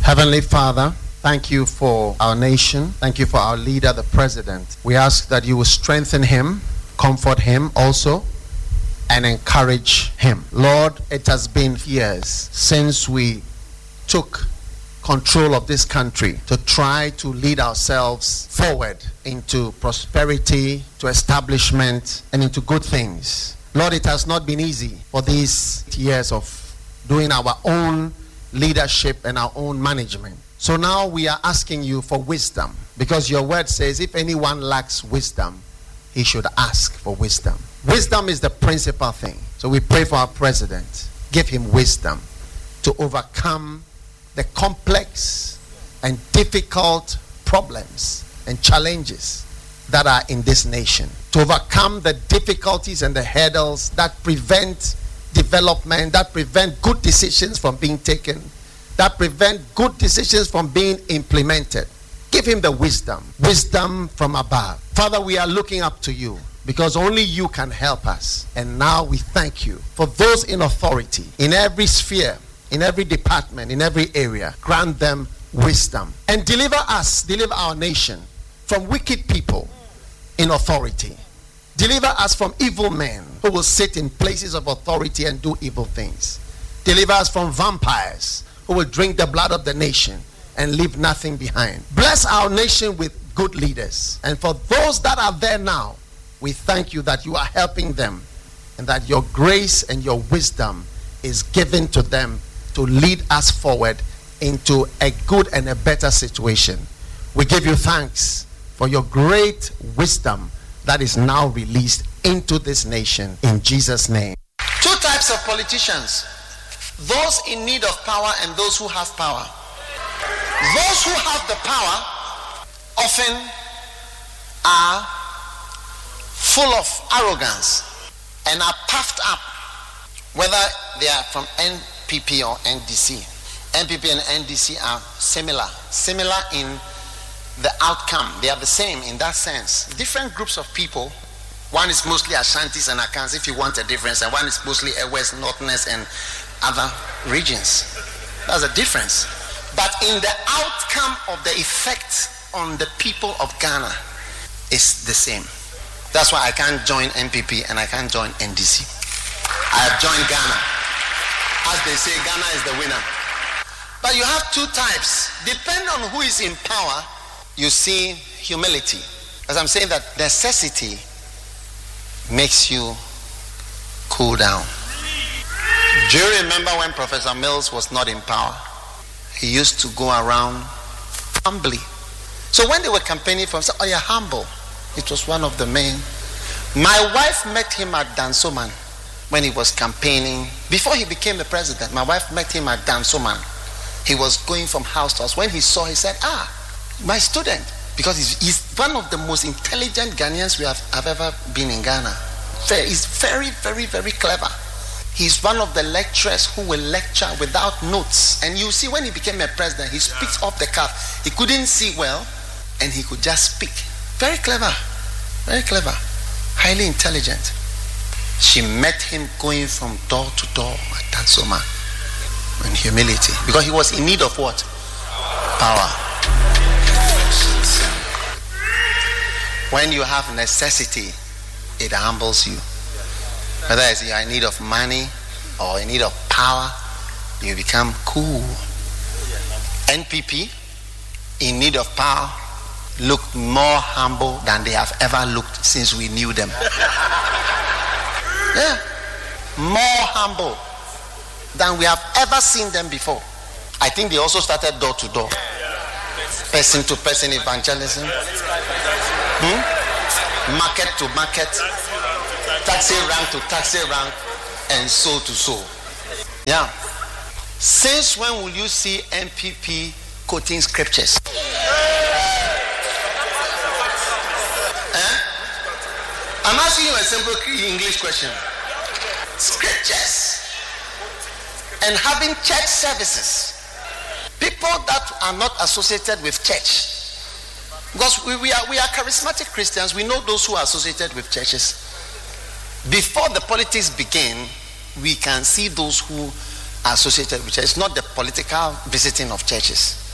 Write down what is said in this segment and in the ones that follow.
Heavenly Father, thank you for our nation. Thank you for our leader, the president. We ask that you will strengthen him, comfort him also, and encourage him. Lord, it has been years since we took control of this country to try to lead ourselves forward into prosperity, to establishment, and into good things. Lord, it has not been easy for these years of doing our own leadership and our own management. So now we are asking you for wisdom, because your word says if anyone lacks wisdom, he should ask for wisdom. Wisdom is the principal thing. So we pray for our president. Give him wisdom to overcome the complex and difficult problems and challenges that are in this nation. To overcome the difficulties and the hurdles that prevent development, that prevent good decisions from being taken, that prevent good decisions from being implemented. Give him the wisdom from above. Father, we are looking up to you because only you can help us. And now we thank you for those in authority, in every sphere, in every department, in every area. Grant them wisdom and deliver our nation from wicked people in authority. Deliver us from evil men who will sit in places of authority and do evil things. Deliver us from vampires who will drink the blood of the nation and leave nothing behind. Bless our nation with good leaders. And for those that are there now, we thank you that you are helping them and that your grace and your wisdom is given to them to lead us forward into a good and a better situation. We give you thanks for your great wisdom that is now released into this nation in Jesus' name. Two types of politicians: those in need of power and those who have power. Those who have the power often are full of arrogance and are puffed up, whether they are from NPP or NDC. NPP and NDC are similar in the outcome. They are the same in that sense. Different groups of people. One is mostly Ashantis and Akans, if you want a difference, and one is mostly West, Northerners, and other regions. That's a difference. But in the outcome of the effect on the people of Ghana is the same. That's why I can't join NPP and I can't join NDC. I have joined Ghana. As they say, Ghana is the winner. But you have two types. Depending on who is in power, you see humility. As I'm saying, that necessity makes you cool down. Do you remember when Professor Mills was not in power? He used to go around humbly. So when they were campaigning for him, said, "Oh, you're humble." It was one of the main. My wife met him at Dansoman when he was campaigning. Before he became the president, my wife met him at Dansoman. He was going from house to house. When he saw, he said, "My student," because he's one of the most intelligent Ghanaians have ever been in Ghana. He's very, very, very clever. He's one of the lecturers who will lecture without notes. And you see, when he became a president, he speaks off the cuff. He couldn't see well, and he could just speak. Very clever, highly intelligent. She met him going from door to door at Tansoma in humility, because he was in need of what? Power. When you have necessity, it humbles you. Whether it's you're in need of money or in need of power, you become cool. NPP, in need of power, look more humble than they have ever looked since we knew them. Yeah, more humble than we have ever seen them before. I think they also started door to door, person to person evangelism, market to market, taxi rank to taxi rank, and soul to soul. Yeah. Since when will you see NPP quoting scriptures? I'm asking you a simple English question. Scriptures and having church services. People that are not associated with church, because we are charismatic Christians. We know those who are associated with churches. Before the politics begin, we can see those who are associated with churches. It's not the political visiting of churches.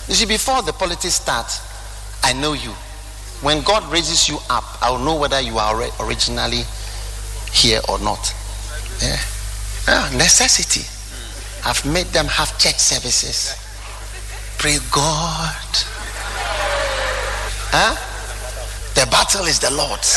You see, before the politics starts, I know you. When God raises you up, I will know whether you are originally here or not. Necessity. I've made them have church services. Pray God. The battle is the Lord's.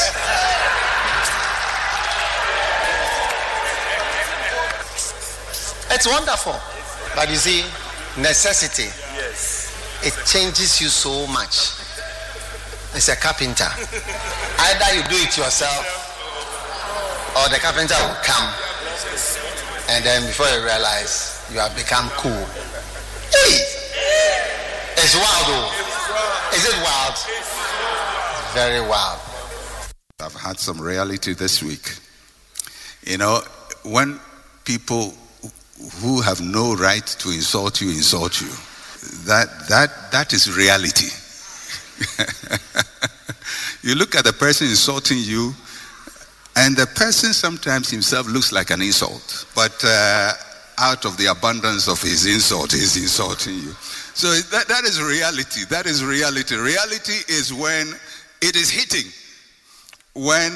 It's wonderful. But you see, necessity, it changes you so much. It's a carpenter. Either you do it yourself or the carpenter will come. And then before you realize, you have become cool. Hey! It's wild though. Is it wild? It's very wild. I've had some reality this week. You know, when people who have no right to insult you, that is reality. You look at the person insulting you, and the person sometimes himself looks like an insult, but out of the abundance of his insult, he's insulting you. So that is reality. That is reality. Reality is when it is hitting, when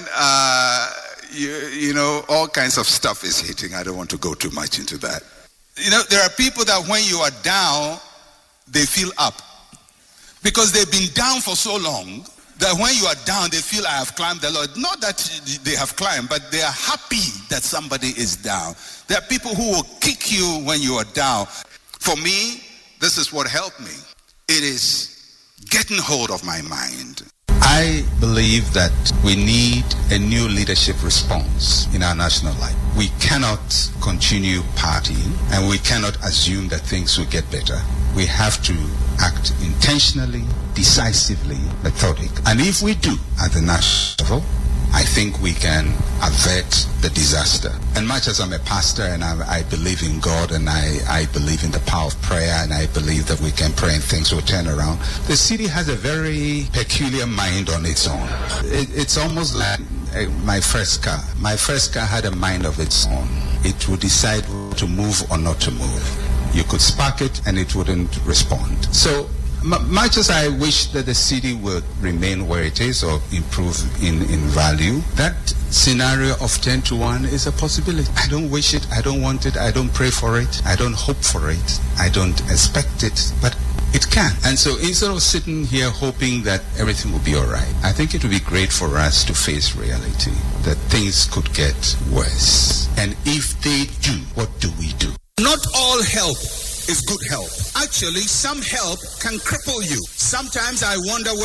you know, all kinds of stuff is hitting. I don't want to go too much into that. You know, there are people that when you are down, they feel up, because they've been down for so long that when you are down, they feel, I have climbed the Lord. Not that they have climbed, but they are happy that somebody is down. There are people who will kick you when you are down. For me, this is what helped me. It is getting hold of my mind. I believe that we need a new leadership response in our national life. We cannot continue partying, and we cannot assume that things will get better. We have to act intentionally, decisively, methodically. And if we do at the national level, I think we can avert the disaster. And much as I'm a pastor and I believe in God, and I believe in the power of prayer, and I believe that we can pray and things will turn around, the city has a very peculiar mind on its own. It's almost like my first car. My first car had a mind of its own. It would decide to move or not to move. You could spark it and it wouldn't respond. So much as I wish that the city would remain where it is or improve in value, that scenario of 10-1 is a possibility. I don't wish it, I don't want it, I don't pray for it, I don't hope for it, I don't expect it, but it can. And so instead of sitting here hoping that everything will be all right, I think it would be great for us to face reality that things could get worse. And if they do, what do we do? Not all help is good help. Actually, some help can cripple you. Sometimes I wonder